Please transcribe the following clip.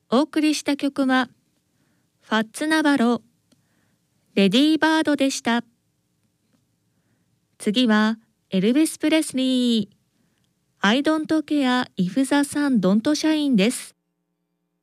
お送りした曲はファッツナバロ、レディーバードでした。次はエルヴィス・プレスリー、I don't care if the sun don't shineです。